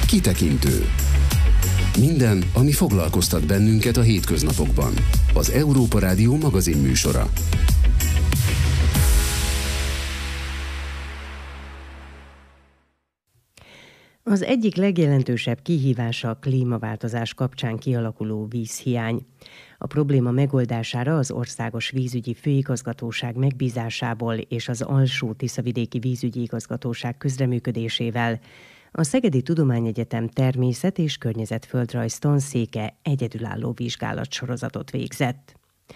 Kitekintő. Minden, ami foglalkoztat bennünket a hétköznapokban. Az Európa Rádió magazinműsora. Az egyik legjelentősebb kihívása a klímaváltozás kapcsán kialakuló vízhiány. A probléma megoldására az Országos Vízügyi Főigazgatóság megbízásából és az Alsó-Tiszavidéki Vízügyi Igazgatóság közreműködésével a Szegedi Tudományegyetem Természet- és Környezetföldrajz tanszéke egyedülálló vizsgálatsorozatot végzett.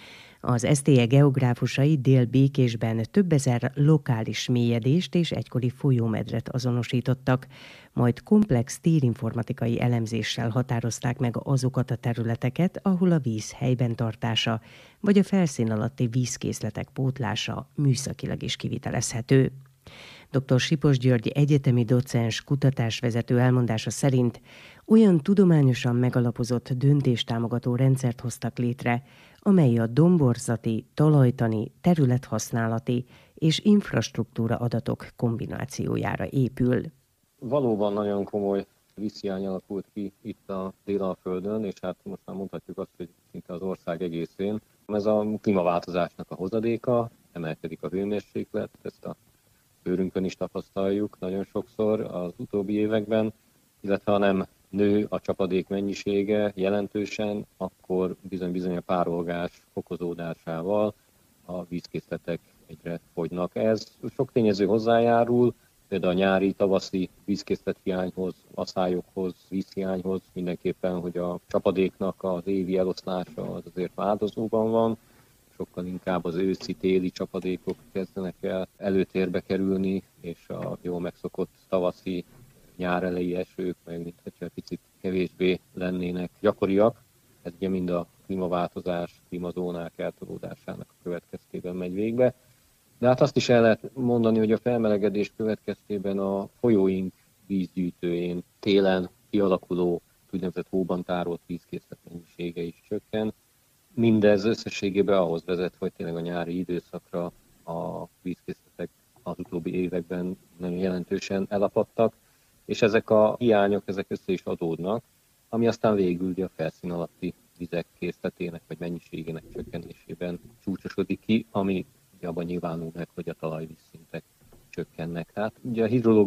Az SZTE geográfusai Dél-Békésben több ezer lokális mélyedést és egykori folyómedret azonosítottak, majd komplex térinformatikai elemzéssel határozták meg azokat a területeket, ahol a víz helyben tartása vagy a felszín alatti vízkészletek pótlása műszakilag is kivitelezhető. Dr. Sipos György egyetemi docens kutatásvezető elmondása szerint olyan tudományosan megalapozott döntéstámogató rendszert hoztak létre, amely a domborzati, talajtani, területhasználati és infrastruktúra adatok kombinációjára épül. Valóban nagyon komoly vízhiány alakult ki itt a Délalföldön, és hát most már mondhatjuk azt, hogy szinte az ország egészén. Ez a klímaváltozásnak a hozadéka, emelkedik a hőmérséklet, ezt a bőrünkön is tapasztaljuk nagyon sokszor az utóbbi években, illetve ha nem nő a csapadék mennyisége jelentősen, akkor bizony a párolgás fokozódásával a vízkészletek egyre fogynak. Ez sok tényező hozzájárul, például a nyári, tavaszi vízkészlethiányhoz, aszályokhoz, vízhiányhoz, mindenképpen, hogy a csapadéknak az évi eloszlása az azért változóban van, sokkal inkább az őszi-téli csapadékok kezdenek el előtérbe kerülni, és a jól megszokott tavaszi, nyár elejé esők, meg mint hogyha picit kevésbé lennének gyakoriak. Ez ugye mind a klímaváltozás, klímazónák eltolódásának a következtében megy végbe. De hát azt is el lehet mondani, hogy a felmelegedés következtében a folyóink vízgyűjtőjén télen kialakuló úgynevezett hóban tárolt vízkészlet mennyisége is csökken. Mindez összességében ahhoz vezet, hogy tényleg a nyári időszakra a vízkészletek az utóbbi években nagyon jelentősen elapadtak, és ezek a hiányok ezek össze is adódnak, ami aztán végül a felszín alatti vizek készletének vagy mennyiségének csökkenésében csúcsosodik ki, ami abban nyilvánul meg, hogy a talajvízszintek csökkennek. Tehát ugye a hidrológiai